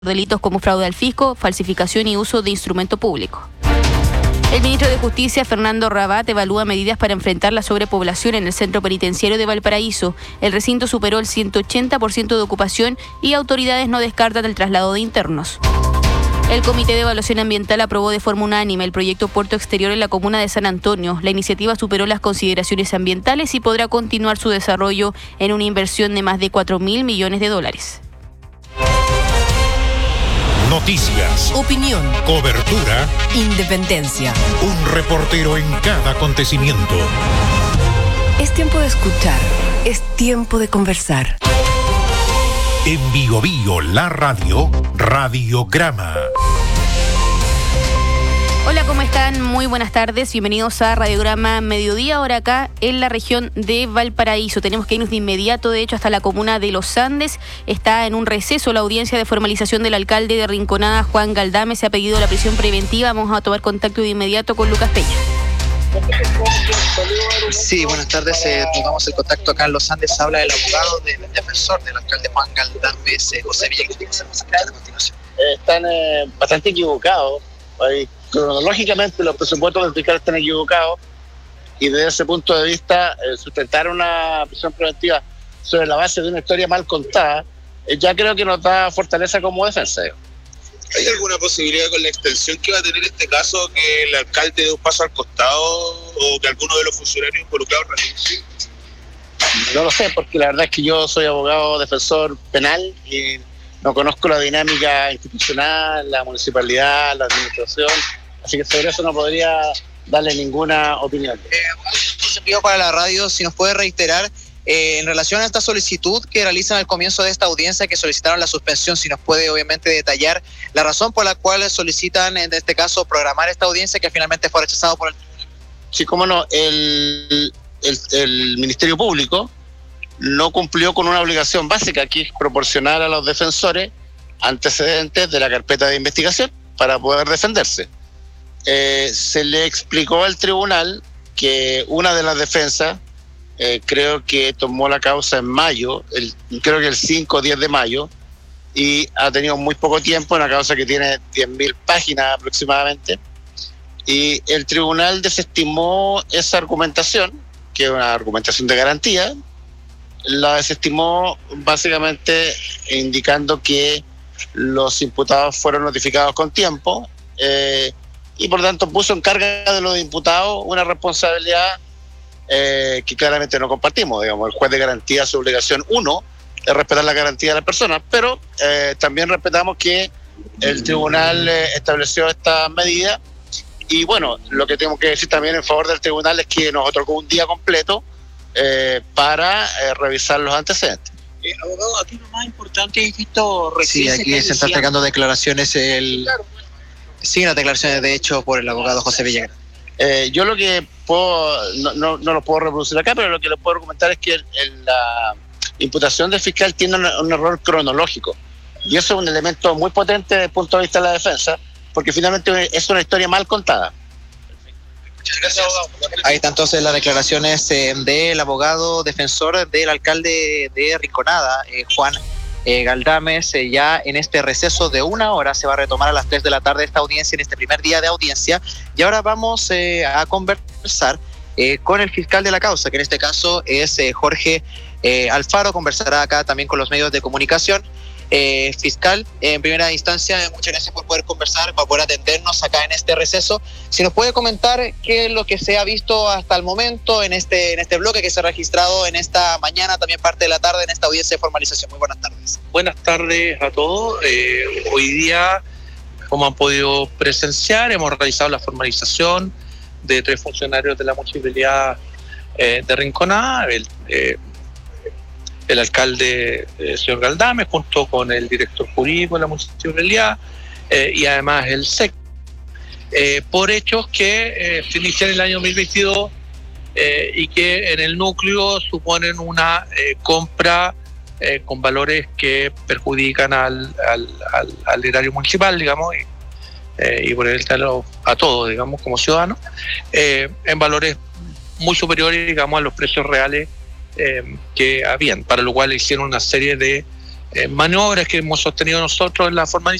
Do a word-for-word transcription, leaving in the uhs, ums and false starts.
delitos como fraude al fisco, falsificación y uso de instrumento público. El ministro de Justicia, Fernando Rabat, evalúa medidas para enfrentar la sobrepoblación en el centro penitenciario de Valparaíso. El recinto superó el ciento ochenta por ciento de ocupación y autoridades no descartan el traslado de internos. El Comité de Evaluación Ambiental aprobó de forma unánime el proyecto Puerto Exterior en la comuna de San Antonio. La iniciativa superó las consideraciones ambientales y podrá continuar su desarrollo en una inversión de más de cuatro mil millones de dólares. Noticias, opinión, cobertura, independencia. Un reportero en cada acontecimiento. Es tiempo de escuchar, es tiempo de conversar. En Bio Bio, la radio, Radiograma. Hola, ¿cómo están? Muy buenas tardes. Bienvenidos a Radiograma Mediodía, ahora acá en la región de Valparaíso. Tenemos que irnos de inmediato, de hecho, hasta la comuna de Los Andes. Está en un receso la audiencia de formalización del alcalde de Rinconada, Juan Galdame. Se ha pedido la prisión preventiva. Vamos a tomar contacto de inmediato con Lucas Peña. Sí, buenas tardes. Eh, tomamos el contacto acá en Los Andes. Habla el abogado del defensor del alcalde Juan Galdame, eh, José Villegas. ¿Qué hacemos acá a continuación? Eh, están eh, bastante equivocados. Ahí, cronológicamente los presupuestos del fiscal están equivocados y desde ese punto de vista eh, sustentar una prisión preventiva sobre la base de una historia mal contada eh, ya creo que nos da fortaleza como defensa. ¿Hay alguna posibilidad con la extensión que va a tener este caso que el alcalde dé un paso al costado o que alguno de los funcionarios involucrados renuncie? No lo sé, porque la verdad es que yo soy abogado defensor penal y no conozco la dinámica institucional, la municipalidad, la administración, así que sobre eso no podría darle ninguna opinión. Eh, se envió para la radio, si nos puede reiterar, eh, en relación a esta solicitud que realizan al comienzo de esta audiencia, que solicitaron la suspensión, si nos puede obviamente detallar la razón por la cual solicitan, en este caso, programar esta audiencia que finalmente fue rechazado por el tribunal. Sí, cómo no, el, el, el Ministerio Público no cumplió con una obligación básica, que es proporcionar a los defensores antecedentes de la carpeta de investigación para poder defenderse. Eh, se le explicó al tribunal que una de las defensas, eh, creo que tomó la causa en mayo, el, creo que el cinco o diez de mayo, y ha tenido muy poco tiempo, una causa que tiene diez mil páginas aproximadamente, y el tribunal desestimó esa argumentación, que es una argumentación de garantía, la desestimó básicamente indicando que los imputados fueron notificados con tiempo eh, y por tanto puso en carga de los imputados una responsabilidad eh, que claramente no compartimos. Digamos, el juez de garantía, su obligación uno es respetar la garantía de las personas, pero eh, también respetamos que el tribunal eh, estableció esta medida y bueno, lo que tengo que decir también en favor del tribunal es que nos otorgó un día completo Eh, para eh, revisar los antecedentes. Eh, abogado, aquí lo más importante es que esto Sí, aquí se están sacando declaraciones el... Sí, las declaraciones de hecho por el abogado José Villegas. Eh, yo lo que puedo, no, no, no lo puedo reproducir acá, pero lo que le puedo comentar es que el, el, la imputación del fiscal tiene un, un error cronológico y eso es un elemento muy potente desde el punto de vista de la defensa, porque finalmente es una historia mal contada. Gracias, abogado. Ahí están entonces las declaraciones eh, del abogado defensor del alcalde de Rinconada, eh, Juan eh, Galdames. Eh, ya en este receso de una hora se va a retomar a las tres de la tarde esta audiencia, en este primer día de audiencia. Y ahora vamos eh, a conversar eh, con el fiscal de la causa, que en este caso es eh, Jorge eh, Alfaro. Conversará acá también con los medios de comunicación. Eh, fiscal, en primera instancia, muchas gracias por poder conversar, por poder atendernos acá en este receso. Si nos puede comentar qué es lo que se ha visto hasta el momento en este en este bloque que se ha registrado en esta mañana, también parte de la tarde, en esta audiencia de formalización. Muy buenas tardes. Buenas tardes a todos. Eh, hoy día, como han podido presenciar, hemos realizado la formalización de tres funcionarios de la municipalidad eh, de Rinconada, el eh, el alcalde, eh, señor Galdame, junto con el director jurídico de la municipalidad eh, y además el S E C, eh, por hechos que eh, se inician en el año dos mil veintidós eh, y que en el núcleo suponen una eh, compra eh, con valores que perjudican al, al, al, al erario municipal, digamos, y, eh, y por el tal a todos, digamos, como ciudadanos, eh, en valores muy superiores, digamos, a los precios reales Eh, que habían, para lo cual hicieron una serie de eh, maniobras que hemos sostenido nosotros en la formalización.